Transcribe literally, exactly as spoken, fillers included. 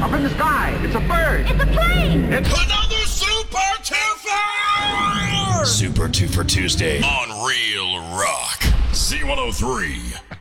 Up in the sky. It's a bird. It's a plane. It's another Super Twofer! Super Twofer Tuesday on Real Rock. Z one oh three.